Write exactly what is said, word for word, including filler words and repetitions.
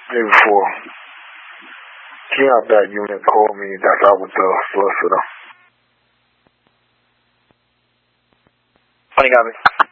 day before. King out that unit called me that I was the solicitor. Funny got me.